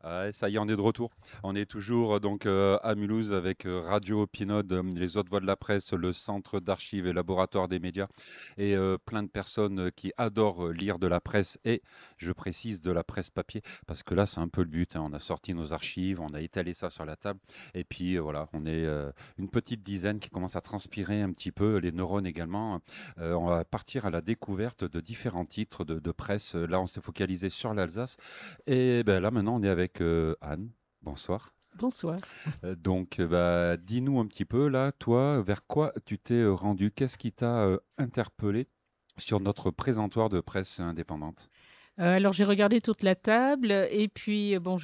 Ah, ça y est, on est de retour. On est toujours à Mulhouse avec Radio Pinode, les autres voix de la presse, le centre d'archives et laboratoire des médias et plein de personnes qui adorent lire de la presse et je précise de la presse papier parce que là c'est un peu le but, hein. On a sorti nos archives, on a étalé ça sur la table et puis voilà, on est une petite dizaine qui commence à transpirer un petit peu, les neurones également. On va partir à la découverte de différents titres de presse. Là, on s'est focalisé sur l'Alsace et ben là, maintenant, on est avec Anne. Bonsoir. Bonsoir. Dis-nous un petit peu, là, toi, vers quoi tu t'es rendu? Qu'est-ce qui t'a interpellé sur notre présentoir de presse indépendante? Alors j'ai regardé toute la table et puis, bon,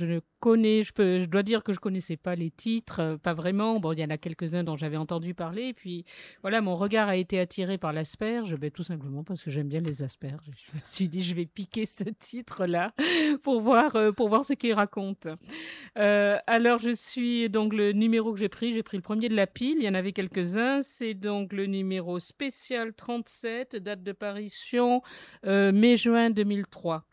je dois dire que je connaissais pas les titres, pas vraiment. Bon, il y en a quelques-uns dont j'avais entendu parler et puis voilà, mon regard a été attiré par l'asperge, tout simplement parce que j'aime bien les asperges. Je me suis dit: «Je vais piquer ce titre-là pour voir ce qu'il raconte». Alors je suis donc le numéro que j'ai pris le premier de la pile, il y en avait quelques-uns. C'est donc le numéro spécial 37, date de parution, mai-juin 2003.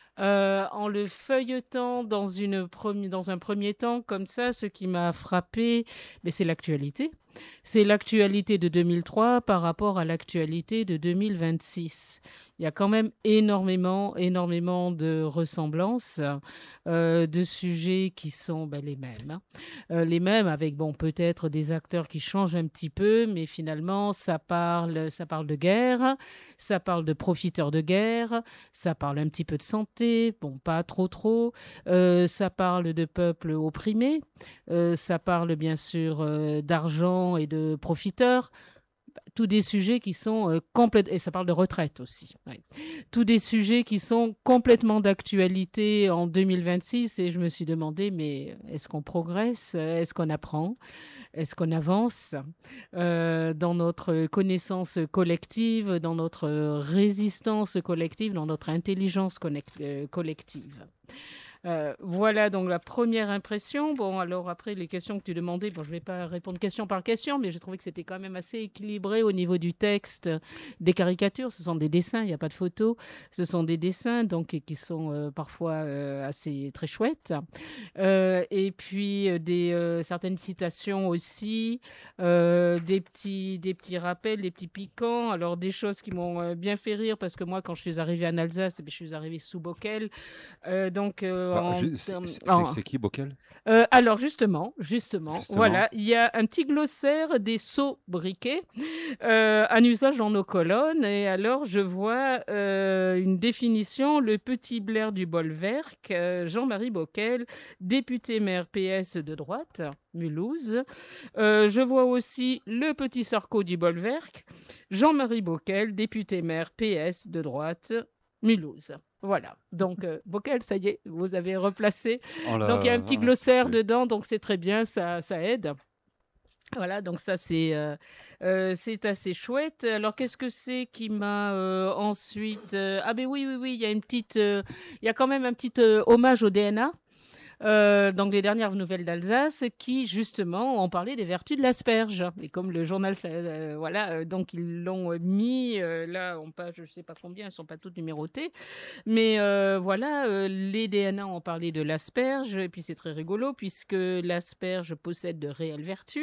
En le feuilletant dans un premier temps comme ça, ce qui m'a frappé, mais c'est l'actualité. C'est l'actualité de 2003 par rapport à l'actualité de 2026. Il y a quand même énormément de ressemblances, de sujets qui sont, les mêmes, hein. Les mêmes avec, bon, peut-être des acteurs qui changent un petit peu, mais finalement ça parle de guerre, ça parle de profiteurs de guerre, ça parle un petit peu de santé, bon, pas trop, ça parle de peuples opprimés, ça parle bien sûr, d'argent et de profiteurs. Tous des sujets qui sont complètement... Et ça parle de retraite aussi. Ouais. Tous des sujets qui sont complètement d'actualité en 2026. Et je me suis demandé, mais est-ce qu'on progresse? Est-ce qu'on apprend? Est-ce qu'on avance dans notre connaissance collective, dans notre résistance collective, dans notre intelligence collective? Voilà donc la première impression. Bon, alors après, les questions que tu demandais, bon, je ne vais pas répondre question par question, mais j'ai trouvé que c'était quand même assez équilibré au niveau du texte, des caricatures. Ce sont des dessins, il n'y a pas de photos. Ce sont des dessins donc qui sont parfois assez très chouettes. Et puis certaines citations aussi, des petits rappels, des petits piquants. Alors des choses qui m'ont bien fait rire parce que moi, quand je suis arrivée en Alsace, je suis arrivée sous Bockel. Donc, Alors, en termes c'est qui, Bockel? alors justement, Justement. voilà, il y a un petit glossaire des sobriquets, un usage dans nos colonnes et alors je vois, une définition: «Le petit Blair du Bolwerk, Jean-Marie Bockel, député maire PS de droite, Mulhouse». Je vois aussi le petit Sarko du Bolwerk, Jean-Marie Bockel, député maire PS de droite, Mulhouse. Voilà, donc Bockel, ça y est, vous avez replacé. Oh Donc il y a un là, petit ah, glossaire dedans, donc c'est très bien, ça aide. Voilà, donc ça c'est assez chouette. Alors qu'est-ce que c'est qui m'a ensuite... Ah ben oui, il y a quand même un petit hommage au DNA. Donc les dernières nouvelles d'Alsace qui justement ont parlé des vertus de l'asperge. Et comme le journal, voilà, donc ils l'ont mis là en page, je sais pas combien, elles sont pas toutes numérotées, mais voilà, les DNA ont parlé de l'asperge et puis c'est très rigolo puisque l'asperge possède de réelles vertus,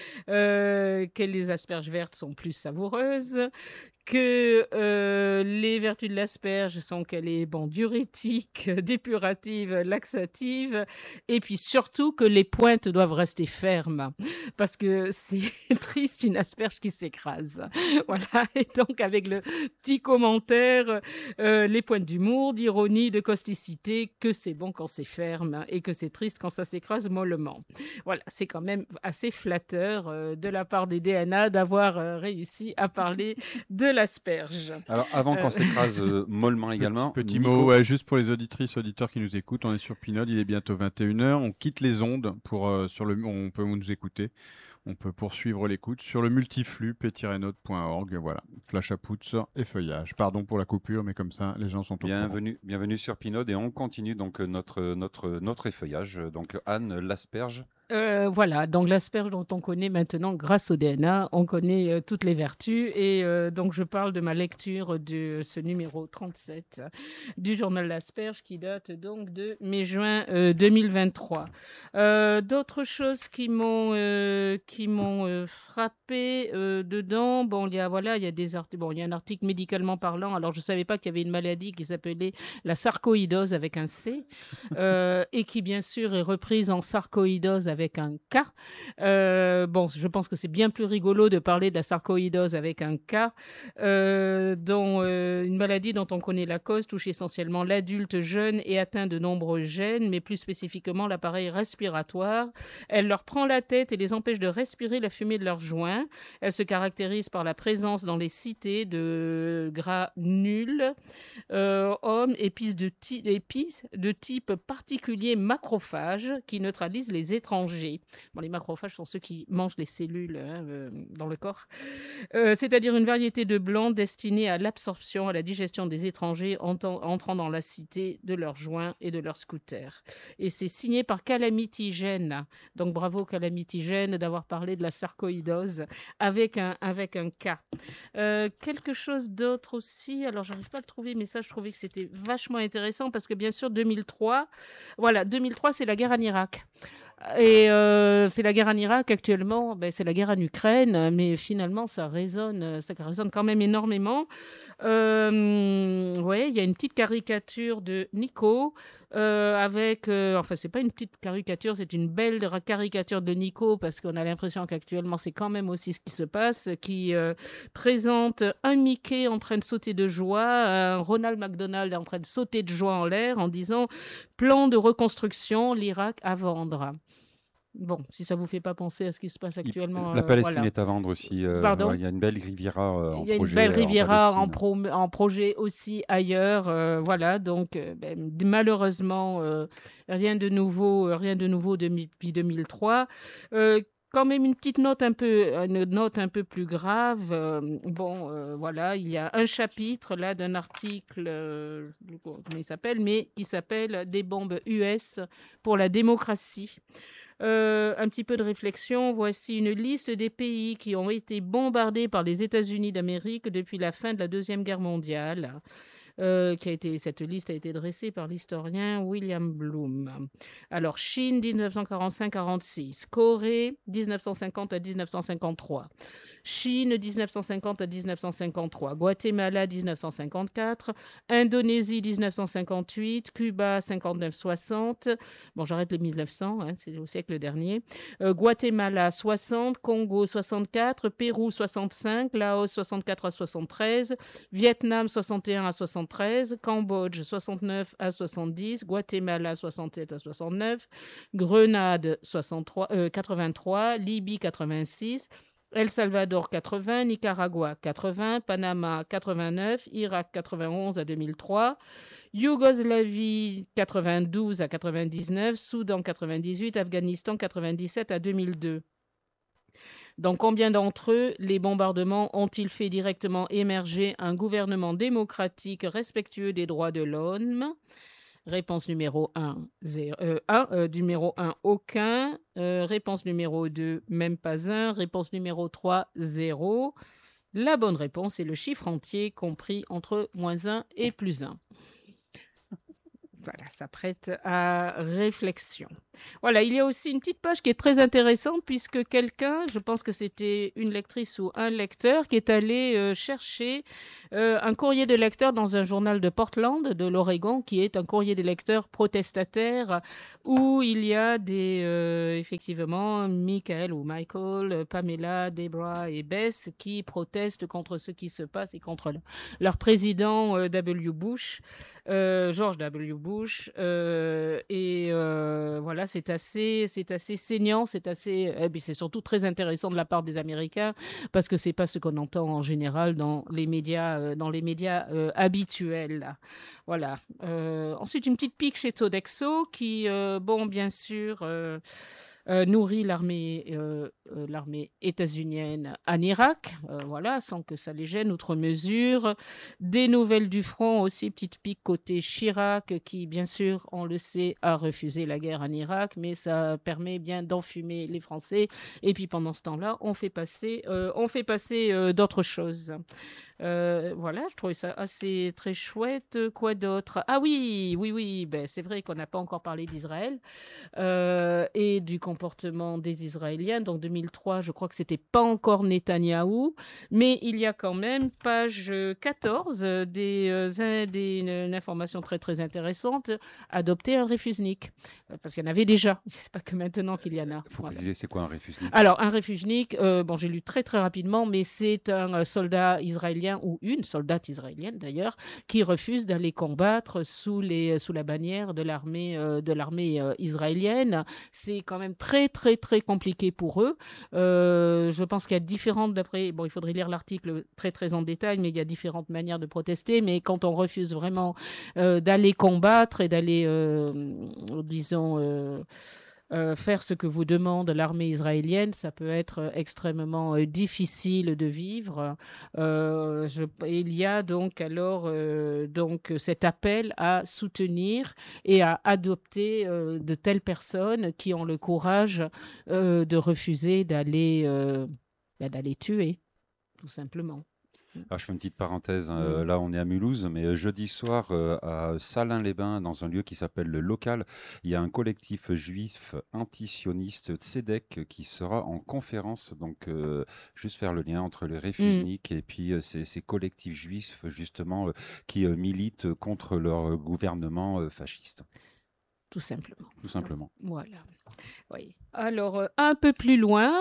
que les asperges vertes sont plus savoureuses, que les vertus de l'asperge sont qu'elle est bon, diurétique, dépurative, laxative, et puis surtout que les pointes doivent rester fermes, parce que c'est triste une asperge qui s'écrase. Voilà, et donc avec le petit commentaire, les pointes d'humour, d'ironie, de causticité, que c'est bon quand c'est ferme et que c'est triste quand ça s'écrase mollement. Voilà, c'est quand même assez flatteur de la part des DNA d'avoir réussi à parler de l'asperge. Alors, avant qu'on Euh, s'écrase mollement Petit, également, petit mot, Nico. ouais, juste pour les auditrices, auditeurs qui nous écoutent, on est sur Pinode, il est bientôt 21h, on quitte les ondes pour on peut nous écouter, on peut poursuivre l'écoute sur le multiflux p-note.org, voilà, flash à poutre et feuillage. Pardon pour la coupure, mais comme ça, les gens sont au courant. Bienvenue sur Pinode et on continue donc notre effeuillage. Donc Anne, l'asperge. Voilà, donc l'asperge dont on connaît maintenant, grâce au DNA, on connaît toutes les vertus. Et donc, je parle de ma lecture de ce numéro 37 du journal L'Asperge qui date donc de mai-juin 2023. D'autres choses qui m'ont frappé dedans, bon, il y a des articles, bon, il y a un article médicalement parlant. Alors, je ne savais pas qu'il y avait une maladie qui s'appelait la sarcoïdose avec un C, et qui, bien sûr, est reprise en sarcoïdose avec un K. Bon, je pense que c'est bien plus rigolo de parler de la sarcoïdose avec un K, une maladie dont on connaît la cause touche essentiellement l'adulte jeune et atteint de nombreux gènes, mais plus spécifiquement l'appareil respiratoire. Elle leur prend la tête et les empêche de respirer la fumée de leurs joints. Elle se caractérise par la présence dans les cités de granules, hommes, épices de type particulier macrophages qui neutralisent les étrangers. Bon, les macrophages sont ceux qui mangent les cellules dans le corps. C'est-à-dire une variété de blancs destinés à l'absorption, à la digestion des étrangers entrant dans la cité de leurs joints et de leurs scooters. Et c'est signé par Calamity Gene. Donc bravo Calamity Gene d'avoir parlé de la sarcoïdose avec un K. Quelque chose d'autre aussi, alors j'arrive pas à le trouver, mais ça je trouvais que c'était vachement intéressant parce que bien sûr 2003, voilà, 2003 c'est la guerre en Irak. Et c'est la guerre en Irak actuellement, c'est la guerre en Ukraine, mais finalement ça résonne quand même énormément. Ouais, il y a une petite caricature de Nico enfin c'est pas une petite caricature, c'est une belle caricature de Nico parce qu'on a l'impression qu'actuellement c'est quand même aussi ce qui se passe, qui présente un Mickey en train de sauter de joie, un Ronald McDonald en train de sauter de joie en l'air en disant plan de reconstruction, l'Irak à vendre. Bon, si ça vous fait pas penser à ce qui se passe actuellement, La Palestine voilà. est à vendre aussi. Pardon? Ouais, il y a une belle Riviera en Il y a une belle projet en Riviera Palestine. en projet aussi ailleurs. Voilà, donc malheureusement, rien de nouveau depuis 2003. Quand même une petite note une note un peu plus grave. Voilà, il y a un chapitre là d'un article, comment il s'appelle, mais qui s'appelle Des bombes US pour la démocratie. Un petit peu de réflexion. Voici une liste des pays qui ont été bombardés par les États-Unis d'Amérique depuis la fin de la Deuxième Guerre mondiale. Cette liste a été dressée par l'historien William Bloom. Alors, Chine, 1945-46. Corée, 1950 à 1953. Chine, 1950 à 1953. Guatemala, 1954. Indonésie, 1958. Cuba, 59-60. Bon, j'arrête les 1900, c'est au siècle dernier. Guatemala, 60. Congo, 64. Pérou, 65. Laos, 64 à 73. Vietnam, 61 à 73. Cambodge, 69 à 70. Guatemala, 67 à 69. Grenade, 83. Libye, 86. El Salvador 80, Nicaragua 80, Panama 89, Irak 91 à 2003, Yougoslavie 92 à 99, Soudan 98, Afghanistan 97 à 2002. Dans combien d'entre eux les bombardements ont-ils fait directement émerger un gouvernement démocratique respectueux des droits de l'homme ? Réponse numéro 1, numéro 1, aucun. Réponse numéro 2, même pas un. Réponse numéro 3, 0. La bonne réponse est le chiffre entier compris entre -1 et +1. Voilà, ça prête à réflexion. Voilà, il y a aussi une petite page qui est très intéressante puisque quelqu'un, je pense que c'était une lectrice ou un lecteur, qui est allé chercher un courrier de lecteur dans un journal de Portland, de l'Oregon, qui est un courrier de lecteur protestataire où il y a effectivement, Michael ou Michael, Pamela, Deborah et Bess qui protestent contre ce qui se passe et contre leur président W. Bush, George W. Bush. Voilà, c'est assez saignant, c'est surtout très intéressant de la part des Américains parce que c'est pas ce qu'on entend en général dans les médias habituels. Là. Voilà. Ensuite, une petite pique chez Sodexo qui, bien sûr. nourrit l'armée états-unienne en Irak, voilà, sans que ça les gêne outre mesure. Des nouvelles du front aussi, petite pique côté Chirac, qui bien sûr, on le sait, a refusé la guerre en Irak, mais ça permet bien d'enfumer les Français. Et puis pendant ce temps-là, on fait passer d'autres choses. Voilà, je trouvais ça assez très chouette. Quoi d'autre? Ah oui, oui, oui, ben, c'est vrai qu'on n'a pas encore parlé d'Israël et du comportement des Israéliens. Donc 2003, je crois que c'était pas encore Netanyahou, mais il y a quand même page 14 une information très très intéressante, adopter un réfusnik. Parce qu'il y en avait déjà, c'est pas que maintenant qu'il y en a. Il faut Voilà. préciser, c'est quoi un réfugié? Alors, un réfugié, bon, j'ai lu très très rapidement, mais c'est un soldat israélien ou une soldate israélienne d'ailleurs qui refuse d'aller combattre sous la bannière de l'armée israélienne. C'est quand même très très très compliqué pour eux. Je pense qu'il y a différentes, d'après, bon, il faudrait lire l'article très très en détail, mais il y a différentes manières de protester. Mais quand on refuse vraiment d'aller combattre et d'aller, disons, faire ce que vous demande l'armée israélienne, ça peut être extrêmement difficile de vivre. Il y a donc alors donc cet appel à soutenir et à adopter de telles personnes qui ont le courage de refuser d'aller tuer, tout simplement. Alors, je fais une petite parenthèse, hein, Mm. là on est à Mulhouse, mais jeudi soir à Salins-les-Bains, dans un lieu qui s'appelle le Local, il y a un collectif juif antisioniste Tzedek qui sera en conférence, donc juste faire le lien entre les Mm. réfusniks et puis ces collectifs juifs justement qui militent contre leur gouvernement fasciste, Tout simplement. tout simplement. Voilà. Oui. Alors, un peu plus loin,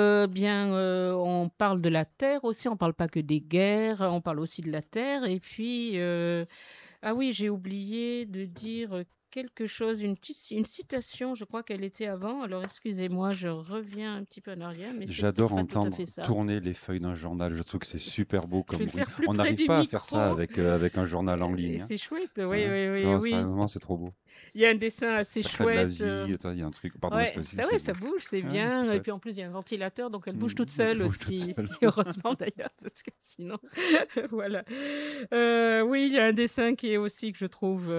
on parle de la terre aussi. On ne parle pas que des guerres, on parle aussi de la terre. Et puis, ah oui, j'ai oublié de dire quelque chose, une citation, je crois qu'elle était avant. Alors, excusez-moi, je reviens un petit peu en arrière, mais c'est J'adore peut-être pas tout à entendre fait ça. tourner les feuilles d'un journal. Je trouve que c'est super beau Je vais comme le bruit. faire plus On près n'arrive du pas à faire ça micro. avec un journal en Et ligne, hein. c'est chouette, oui, Hein. oui, oui, Non, oui. sérieusement, c'est trop beau. Il y a un dessin assez Ça crée de la chouette. vie. Attends, il y a un truc. Pardon, Ouais, ça, ouais, ça excuse-moi. bouge, c'est Ouais, c'est bien. Et chouette. puis en plus, il y a un ventilateur, donc elle bouge toute Elle seule bouge toute aussi, seule. heureusement d'ailleurs, parce que sinon, voilà. Oui, il y a un dessin qui est aussi que je trouve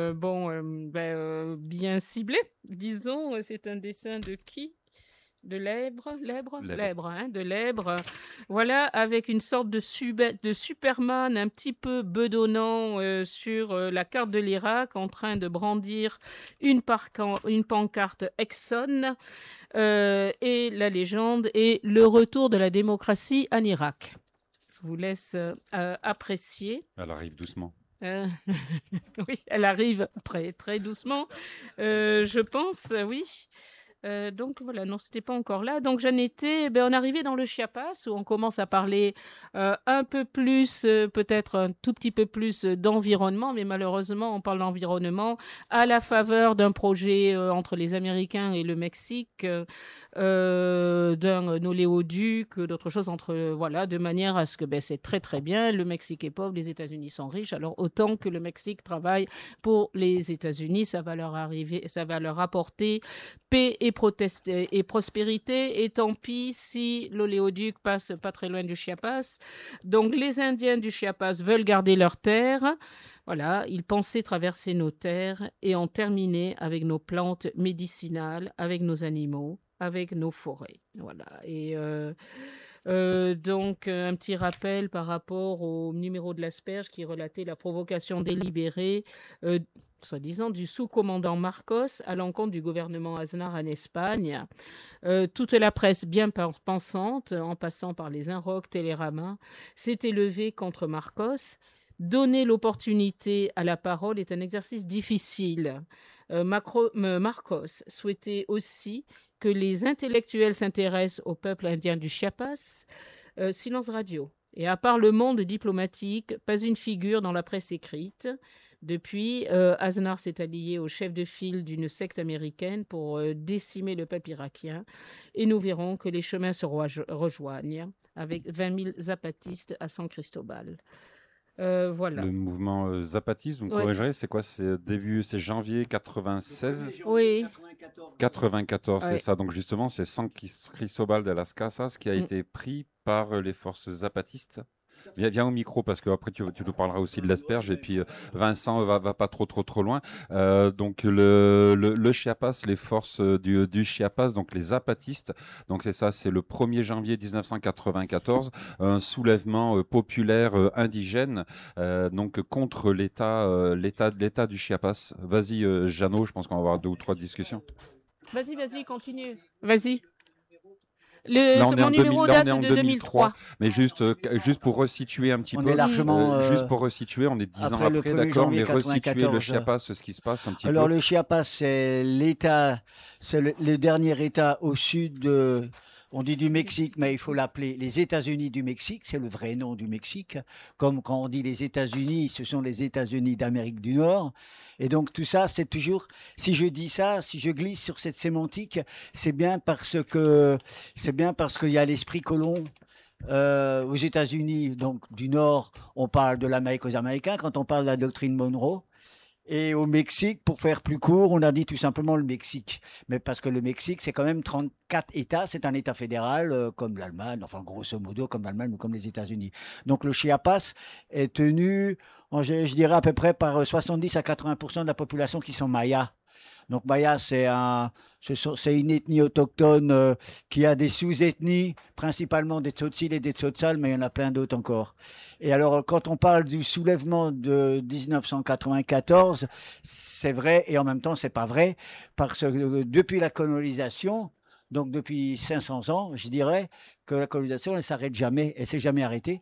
bien ciblé. Disons, c'est un dessin de qui? De Lèbre, Lèvres. Hein, de Lèbre. Voilà, avec une sorte de Superman un petit peu bedonnant sur la carte de l'Irak, en train de brandir une pancarte Exxon, et la légende est le retour de la démocratie en Irak. Je vous laisse apprécier. Elle arrive doucement. Euh, oui, elle arrive très très doucement, je pense, oui. Donc voilà, non, c'était pas encore là. Donc on arrivait dans le Chiapas où on commence à parler un peu plus, peut-être un tout petit peu plus d'environnement, mais malheureusement, on parle d'environnement à la faveur d'un projet entre les Américains et le Mexique, d'un oléoduc, d'autres choses voilà, de manière à ce que c'est très très bien. Le Mexique est pauvre, les États-Unis sont riches. Alors autant que le Mexique travaille pour les États-Unis, ça va leur apporter paix et prospérité, et tant pis si l'oléoduc passe pas très loin du Chiapas. Donc les Indiens du Chiapas veulent garder leurs terres. Voilà, ils pensaient traverser nos terres et en terminer avec nos plantes médicinales, avec nos animaux, avec nos forêts. Voilà. Et donc, un petit rappel par rapport au numéro de l'Asperge qui relatait la provocation délibérée, soi-disant, du sous-commandant Marcos à l'encontre du gouvernement Aznar en Espagne. Toute la presse bien pensante, en passant par les Inrocks, Télérama, s'est élevée contre Marcos. Donner l'opportunité à la parole est un exercice difficile. Marcos souhaitait aussi que les intellectuels s'intéressent au peuple indien du Chiapas. Silence radio. Et à part le monde diplomatique, pas une figure dans la presse écrite. Depuis, Aznar s'est allié au chef de file d'une secte américaine pour décimer le peuple irakien. Et nous verrons que les chemins se rejoignent avec 20 000 zapatistes à San Cristobal. Voilà. Le mouvement zapatiste, vous me Oui. corrigerez, c'est quoi? C'est janvier 96? Oui. 94, c'est Ouais. ça. Donc justement, c'est San Cristobal de las Casas qui a Mm. été pris par les forces zapatistes. Viens au micro parce que après tu nous parleras aussi de l'asperge et puis Vincent va pas trop loin. Donc le Chiapas, les forces du Chiapas, donc les zapatistes. Donc c'est ça, c'est le 1er janvier 1994, un soulèvement populaire indigène donc contre l'État du Chiapas. Vas-y Jeannot, je pense qu'on va avoir 2 ou 3 discussions. Vas-y, continue. Vas-y. Là, on est Mon en numéro 2000, là, on date est en de 2003, 2003. mais juste pour resituer un petit On peu, est largement juste pour resituer, on est 10 ans après le après, 1er d'accord, janvier mais resituer le 94. Chiapas, ce qui se passe un petit Alors peu. le Chiapas, c'est l'État, c'est le dernier État au sud de, on dit du Mexique, mais il faut l'appeler les États-Unis du Mexique, c'est le vrai nom du Mexique. Comme quand on dit les États-Unis, ce sont les États-Unis d'Amérique du Nord. Et donc tout ça, c'est toujours, si je dis ça, si je glisse sur cette sémantique, c'est bien parce qu'il y a l'esprit colon. Aux États-Unis, donc du Nord, on parle de l'Amérique aux Américains quand on parle de la doctrine Monroe. Et au Mexique, pour faire plus court, on a dit tout simplement le Mexique. Mais parce que le Mexique, c'est quand même 34 États, c'est un État fédéral comme l'Allemagne, enfin grosso modo comme l'Allemagne ou comme les États-Unis. Donc le Chiapas est tenu, je dirais à peu près par 70 à 80% de la population qui sont mayas. Donc Maya, c'est une ethnie autochtone qui a des sous-ethnies, principalement des Tzotzil et des Tzotzal, mais il y en a plein d'autres encore. Et alors, quand on parle du soulèvement de 1994, c'est vrai et en même temps, c'est pas vrai, parce que depuis la colonisation, donc depuis 500 ans, je dirais que la colonisation, elle ne s'arrête jamais, elle ne s'est jamais arrêtée.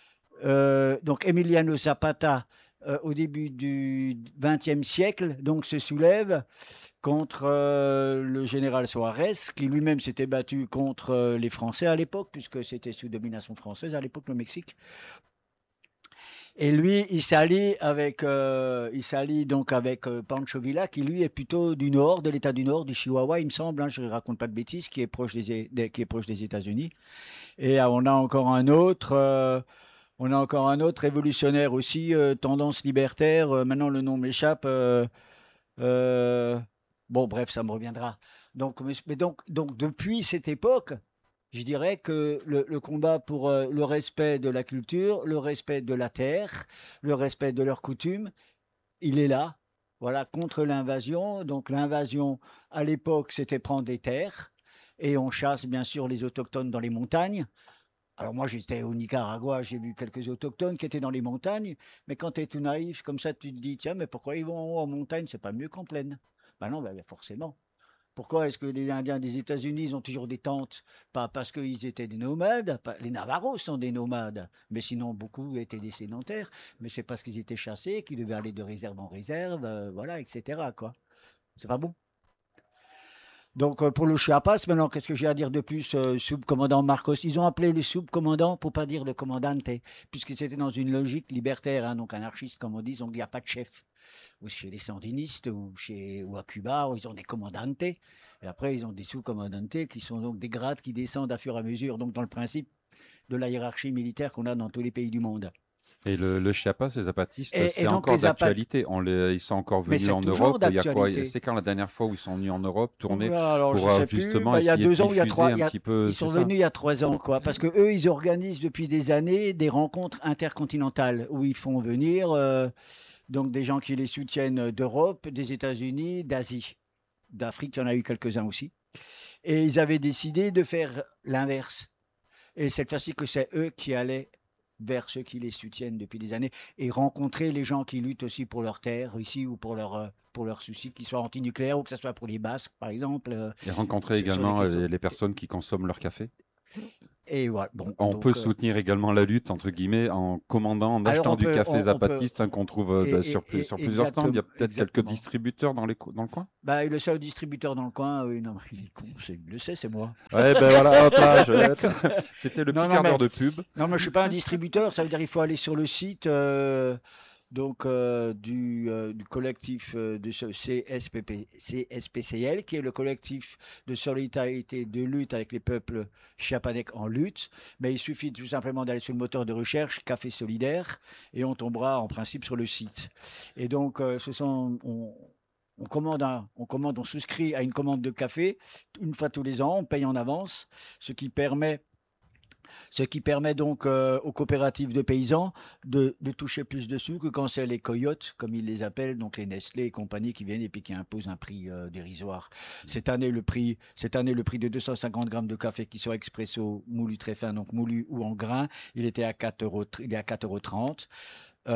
Donc Emiliano Zapata, au début du XXe siècle, donc se soulève contre le général Suarez, qui lui-même s'était battu contre les Français à l'époque, puisque c'était sous domination française à l'époque, le Mexique. Et lui, il s'allie donc avec Pancho Villa, qui lui est plutôt du nord, de l'État du Nord, du Chihuahua, il me semble, hein, je ne raconte pas de bêtises, qui est proche des États-Unis. Et on a encore un autre révolutionnaire aussi, tendance libertaire. Maintenant, le nom m'échappe. Bon, bref, ça me reviendra. Donc, depuis cette époque, je dirais que le combat pour le respect de la culture, le respect de la terre, le respect de leurs coutumes, il est là. Voilà, contre l'invasion. Donc, l'invasion, à l'époque, c'était prendre des terres. Et on chasse, bien sûr, les autochtones dans les montagnes. Alors moi, j'étais au Nicaragua, j'ai vu quelques autochtones qui étaient dans les montagnes, mais quand tu es tout naïf, comme ça, tu te dis, tiens, mais pourquoi ils vont en haut en montagne, c'est pas mieux qu'en plaine? Ben non, ben forcément. Pourquoi est-ce que les Indiens des États-Unis, ils ont toujours des tentes? Pas parce qu'ils étaient des nomades, les Navajos sont des nomades, mais sinon beaucoup étaient des sédentaires, mais c'est parce qu'ils étaient chassés, qu'ils devaient aller de réserve en réserve, voilà, etc., quoi. C'est pas bon. Donc pour le Chiapas, maintenant, qu'est-ce que j'ai à dire de plus Subcommandant Marcos, ils ont appelé le subcommandant pour pas dire le commandante, puisque c'était dans une logique libertaire, hein, donc anarchiste comme on dit, donc il n'y a pas de chef. Ou chez les sandinistes ou à Cuba, où ils ont des commandantes, et après ils ont des sous-commandantes qui sont donc des grades qui descendent à fur et à mesure, donc dans le principe de la hiérarchie militaire qu'on a dans tous les pays du monde. Et le Chiapas, les zapatistes, Et c'est donc encore les d'actualité. Ils sont encore Mais venus c'est en toujours Europe. Il y a quoi? d'actualité. C'est quand la dernière fois où ils sont venus en Europe tourner Alors, je pour sais plus. justement Il y a essayer de 2 ans, il y a diffuser 3 un petit peu, ils c'est sont ça? venus il y a 3 ans, quoi. Parce que eux, ils organisent depuis des années des rencontres intercontinentales où ils font venir donc des gens qui les soutiennent d'Europe, des États-Unis, d'Asie. D'Afrique, il y en a eu quelques-uns aussi. Et ils avaient décidé de faire l'inverse. Et cette fois-ci que c'est eux qui allaient vers ceux qui les soutiennent depuis des années et rencontrer les gens qui luttent aussi pour leur terre ici ou pour leurs soucis, qu'ils soient antinucléaires ou que ce soit pour les Basques, par exemple. Et rencontrer sur des également questions. les personnes qui consomment leur café. Et voilà. Bon, On peut donc, soutenir également la lutte, entre guillemets, en commandant, en alors achetant on du peut, café on peut, zapatiste hein, qu'on trouve sur plusieurs stands. Il y a peut-être quelques exactement. distributeurs dans le coin. Bah, le seul distributeur dans le coin, oui, non, il est con, il le sait, c'est moi. Ouais, ben voilà, hop là, c'était le Non, petit non, quart mais d'heure de pub. non, mais je suis pas un distributeur, ça veut dire qu'il faut aller sur le site donc du collectif de ce CSPCL, qui est le collectif de solidarité de lutte avec les peuples chiapanèques en lutte. Mais il suffit tout simplement d'aller sur le moteur de recherche Café Solidaire et on tombera en principe sur le site. Et donc, on souscrit à une commande de café une fois tous les ans, on paye en avance, ce qui permet donc aux coopératives de paysans de toucher plus de sous que quand c'est les coyotes, comme ils les appellent, donc les Nestlé et compagnie qui viennent et puis qui imposent un prix dérisoire. Cette année, le prix de 250 grammes de café qui soit expresso, moulu très fin, donc moulu ou en grains, il était à 4 euros, il est à 4,30 €.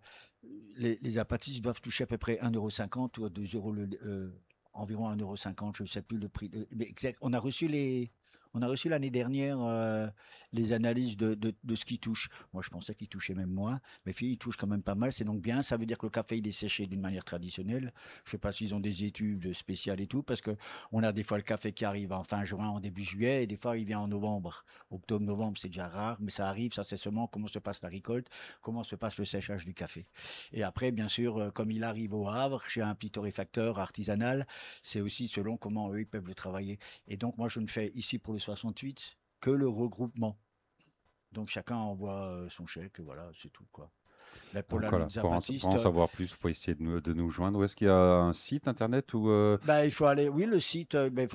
Les apatistes doivent toucher à peu près 1,50 € ou à 2 euros, environ 1,50 €, je ne sais plus le prix. Mais exact, on a reçu l'année dernière les analyses de ce qu'ils touchent. Moi, je pensais qu'ils touchaient même moins. Mes filles, ils touchent quand même pas mal. C'est donc bien. Ça veut dire que le café, il est séché d'une manière traditionnelle. Je ne sais pas s'ils ont des études spéciales et tout, parce qu'on a des fois le café qui arrive en fin juin, en début juillet, et des fois, il vient en novembre. Octobre, novembre, c'est déjà rare, mais ça arrive. Ça, c'est seulement comment se passe la récolte, comment se passe le séchage du café. Et après, bien sûr, comme il arrive au Havre, chez un petit torréfacteur artisanal, c'est aussi selon comment eux, ils peuvent le travailler. Et donc, moi, je ne fais ici pour le 68 que le regroupement. Donc chacun envoie son chèque, voilà, c'est tout quoi. Mais pour Donc la voilà, lutte pour zapatiste, en savoir plus, vous pouvez essayer de nous joindre. Où est-ce qu'il y a un site internet ou il faut aller, oui, le site,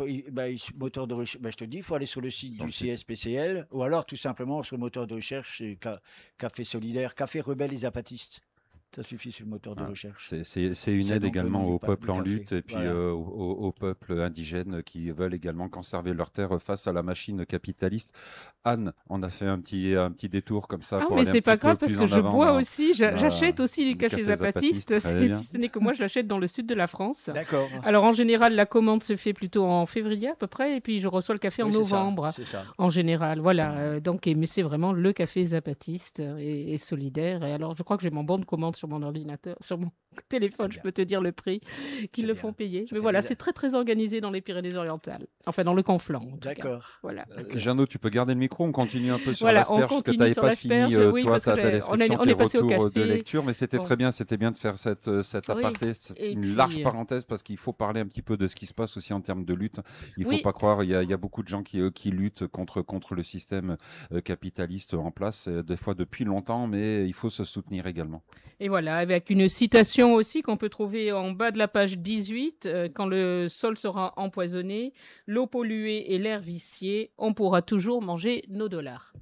moteur de recherche, je te dis, il faut aller sur le site sur du le site? CSPCL ou alors tout simplement sur le moteur de recherche, c'est Café Solidaire, Café Rebelle et Zapatistes. Ça suffit sur le moteur de Voilà. recherche. C'est une C'est aide donc le nom également du aux peuples en café. lutte et puis Voilà. aux peuples indigènes qui veulent également conserver leurs terres face à la machine capitaliste. Anne, on a fait un petit détour comme ça Ah, pour mais aller un c'est petit pas peu grave parce plus que en je avant bois dans aussi. J'achète aussi du le café café zapatiste. zapatiste, Très bien. si ce n'est que moi je l'achète dans le sud de la France. D'accord. Alors en général, la commande se fait plutôt en février à peu près, et puis je reçois le café en Oui, c'est ça, novembre c'est ça. en général. Voilà. Mais c'est vraiment le café zapatiste et solidaire. Et alors je crois que j'ai mon bon de commande sur mon ordinateur, sur mon téléphone. Je bien. peux te dire le prix qu'ils C'est le bien. font payer. Ça Mais fait voilà, des- c'est très très organisé dans les Pyrénées-Orientales. Enfin dans le Conflent en tout cas. D'accord. Voilà. Jeannot, tu peux garder le micro, on continue un peu sur Voilà, on l'asperge, parce que tu continue n'avais sur pas fini, l'asperge. Oui, toi, parce que ta description, on tes est passé au retours de café. lecture, mais c'était Bon. très bien, c'était bien de faire cet Oui, aparté, et une puis, large parenthèse, parce qu'il faut parler un petit peu de ce qui se passe aussi en termes de lutte. Il ne faut oui, pas croire, il y a beaucoup de gens qui luttent contre le système capitaliste en place, des fois depuis longtemps, mais il faut se soutenir également. et voilà, avec une citation aussi qu'on peut trouver en bas de la page 18, quand le sol sera empoisonné, l'eau polluée et l'air vicié, on pourra toujours manger nos dollars.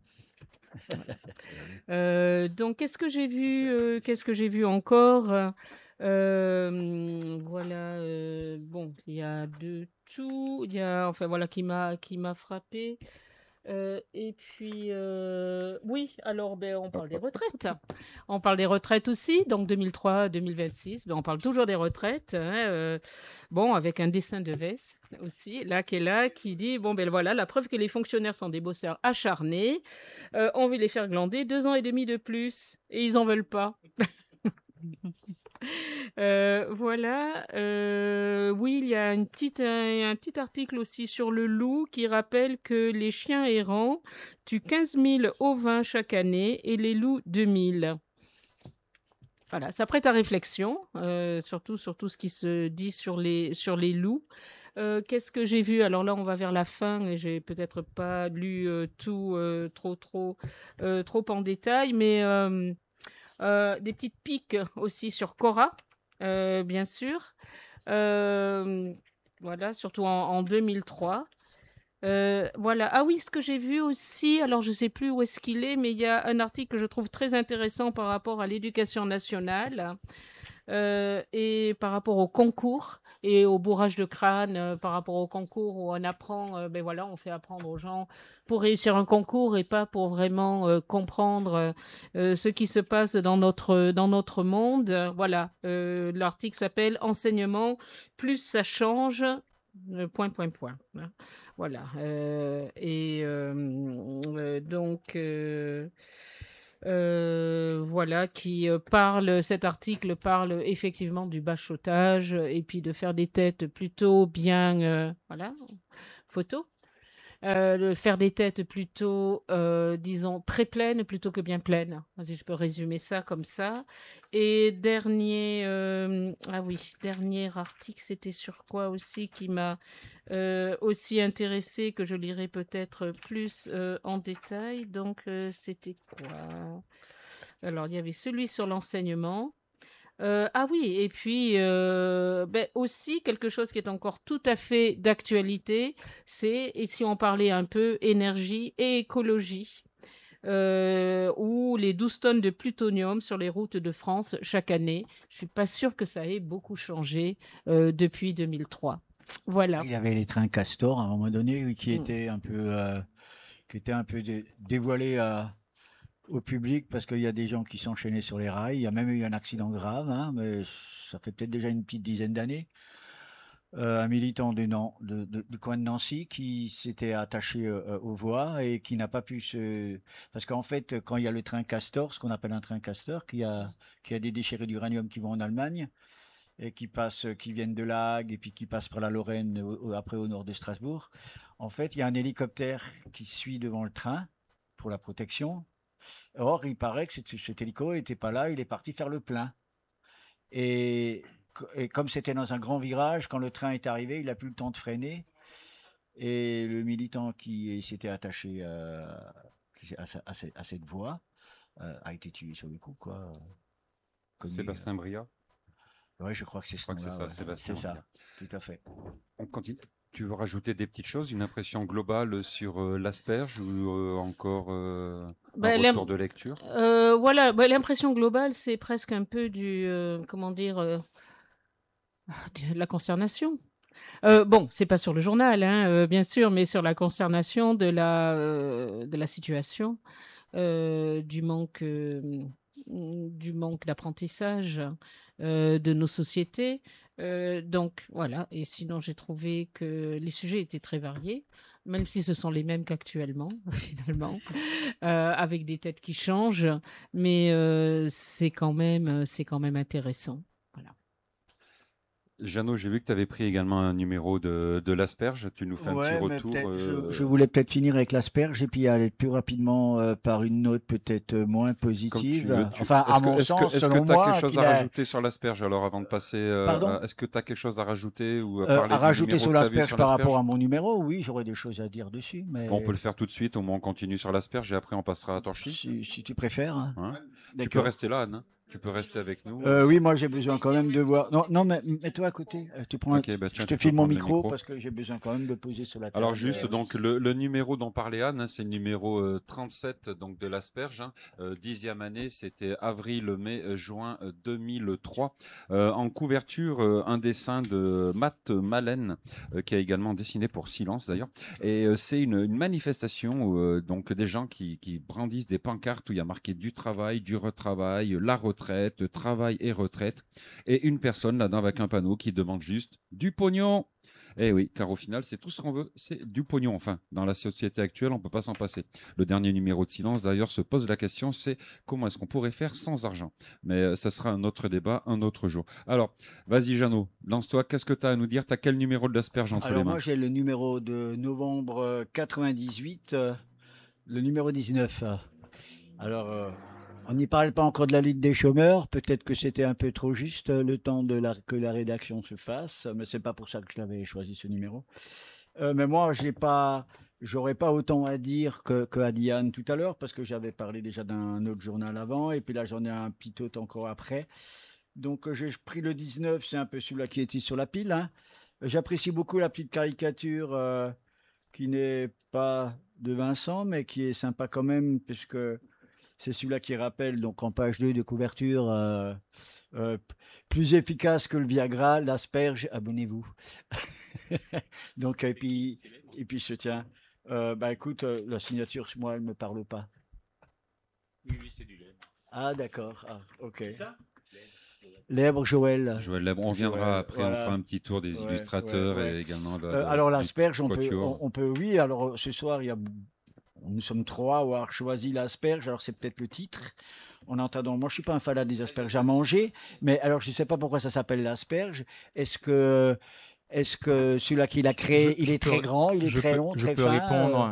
Donc, qu'est-ce que j'ai vu encore? Voilà, bon, il y a de tout. Il y a, enfin voilà, qui m'a frappé. Et puis, oui, alors on parle des retraites. On parle des retraites aussi, donc 2003-2026, on parle toujours des retraites. Bon, avec un dessin de Vess aussi, là, qui dit, bon, ben voilà, la preuve que les fonctionnaires sont des bosseurs acharnés, on veut les faire glander 2 ans et demi de plus, et ils en veulent pas. Voilà. Oui, il y a un petit article aussi sur le loup qui rappelle que les chiens errants tuent 15 000 ovins chaque année et les loups 2 000. Voilà, ça prête à réflexion, surtout sur tout ce qui se dit sur les loups. Qu'est-ce que j'ai vu? Alors là, on va vers la fin et j'ai peut-être pas lu tout trop en détail, mais des petites piques aussi sur Cora, bien sûr. Voilà, surtout en 2003. Voilà. Ah oui, ce que j'ai vu aussi, alors je ne sais plus où est-ce qu'il est, mais il y a un article que je trouve très intéressant par rapport à l'éducation nationale et par rapport au concours et au bourrage de crâne, par rapport au concours où on apprend, ben voilà, on fait apprendre aux gens pour réussir un concours et pas pour vraiment comprendre ce qui se passe dans notre monde. Voilà, l'article s'appelle Enseignement, plus ça change. Point. Hein. Voilà. Donc, voilà, cet article parle effectivement du bachotage et puis de faire des têtes plutôt bien, voilà, photo. Faire des têtes plutôt, disons, très pleines plutôt que bien pleines. Si je peux résumer ça comme ça. Et dernier article, c'était sur quoi aussi qui m'a aussi intéressé, que je lirai peut-être plus en détail. Donc, c'était quoi? Alors, il y avait celui sur l'enseignement. Ah oui, et puis aussi quelque chose qui est encore tout à fait d'actualité, et si on parlait un peu énergie et écologie, ou les 12 tonnes de plutonium sur les routes de France chaque année. Je ne suis pas sûre que ça ait beaucoup changé depuis 2003. Voilà. Il y avait les trains Castor à un moment donné oui, qui Mm. étaient un peu dévoilés au public parce qu'il y a des gens qui s'enchaînaient sur les rails. Il y a même eu un accident grave, hein, mais ça fait peut-être déjà une petite dizaine d'années. Un militant du coin de Nancy qui s'était attaché aux voies et qui n'a pas pu se... Parce qu'en fait, quand il y a le train Castor, ce qu'on appelle un train Castor, qui a des déchirés d'uranium qui vont en Allemagne et qui viennent de La Hague et puis qui passent par la Lorraine, après au nord de Strasbourg, en fait, il y a un hélicoptère qui suit devant le train pour la protection. Or, il paraît que cet hélico n'était pas là, il est parti faire le plein. Et, et comme c'était dans un grand virage, quand le train est arrivé, il n'a plus le temps de freiner. Et le militant qui s'était attaché à cette voie a été tué sur le coup, quoi. Sébastien Bria. Oui, je crois que c'est Je crois que c'est ça, ouais. Sébastien C'est ça, Bria. tout à fait. On continue. Tu veux rajouter des petites choses, une impression globale sur l'asperge ou encore un retour de lecture? Voilà, l'impression globale, c'est presque un peu comment dire, de la consternation. Bon, c'est pas sur le journal, hein, bien sûr, mais sur la consternation de la situation, du manque d'apprentissage de nos sociétés. Donc voilà, et sinon j'ai trouvé que les sujets étaient très variés, même si ce sont les mêmes qu'actuellement, finalement, avec des têtes qui changent, mais c'est quand même intéressant. Voilà. Jeannot, j'ai vu que tu avais pris également un numéro de l'asperge. Tu nous fais un petit Ouais, mais retour. je voulais peut-être finir avec l'asperge et puis aller plus rapidement par une note peut-être moins Comme tu positive. veux. Enfin, à mon sens, Est-ce que selon tu as quelque moi, chose à rajouter sur l'asperge alors avant de passer Pardon? est-ce que tu as quelque chose à rajouter ou à À parler du rajouter numéro sur que tu as vu l'asperge sur par rapport à l'asperge? mon numéro, oui, j'aurais des choses à dire dessus, Bon, on peut mais le faire tout de suite, au moins on continue sur l'asperge et après on passera à Torchy. si tu préfères, hein. Hein? Tu peux D'accord. rester là, Anne, hein. Tu peux rester avec nous. Oui, moi j'ai besoin quand même de voir. Non, non, mais mets-toi à côté. Ok, bah Je tiens, te tu peux file mon prendre le micro micro. parce que j'ai besoin quand même de poser sur la table. Alors juste donc le numéro dont parlait Anne, hein, c'est le numéro 37 donc de l'asperge. Hein. 10e année, c'était avril, mai, juin 2003. En couverture, un dessin de Matt Malen qui a également dessiné pour Silence d'ailleurs. Et c'est une manifestation où donc des gens qui brandissent des pancartes où il y a marqué du travail, du retravail, la retraite, travail et retraite. Et une personne là-dedans avec un panneau qui demande juste du pognon. Eh oui, car au final, c'est tout ce qu'on veut, c'est du pognon. Enfin, dans la société actuelle, on ne peut pas s'en passer. Le dernier numéro de Silence, d'ailleurs, se pose la question, c'est comment est-ce qu'on pourrait faire sans argent? Mais ça sera un autre débat, un autre jour. Alors, vas-y, Jeannot, lance-toi. Qu'est-ce que tu as à nous dire? Tu as quel numéro de l'asperge entre les Alors mains? moi j'ai le numéro de novembre 98, le numéro 19. Alors on n'y parle pas encore de la Ligue des chômeurs, peut-être que c'était un peu trop juste le temps que la rédaction se fasse, mais c'est pas pour ça que je l'avais choisi ce numéro. Mais moi j'aurais pas autant à dire que à Diane tout à l'heure parce que j'avais parlé déjà d'un autre journal avant et puis là j'en ai un petit autre encore après. Donc j'ai pris le 19, c'est un peu celui-là qui était sur la pile, hein. J'apprécie beaucoup la petite caricature qui n'est pas de Vincent, mais qui est sympa quand même, puisque c'est celui-là qui rappelle, donc en page 2 de couverture, euh, plus efficace que le Viagra, l'asperge, abonnez-vous. Donc, et puis je tiens. Bah écoute, la signature, moi, elle ne me parle pas. Oui, c'est du lait. Ah, d'accord. Ah, ok. Lèbre Joël. Joël Lèbre, on viendra Joël, après, on fera un petit tour des illustrateurs et également alors l'asperge, quatuor. on peut, oui. Alors ce soir, nous sommes 3 à avoir choisi l'asperge. Alors c'est peut-être le titre. En entendant, moi je suis pas un fanat des asperges à manger, mais alors je ne sais pas pourquoi ça s'appelle l'asperge. Est-ce que Est-ce que celui-là qu'il a créé, il est très grand, il est Je très peux- long, je très peux fin répondre.